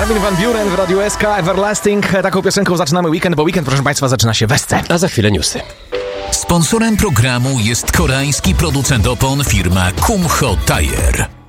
Armin van Buuren w Radiu SK, Everlasting. Taką piosenką zaczynamy weekend, bo weekend, proszę Państwa, zaczyna się w SC. A za chwilę newsy. Sponsorem programu jest koreański producent opon firma Kumho Tire.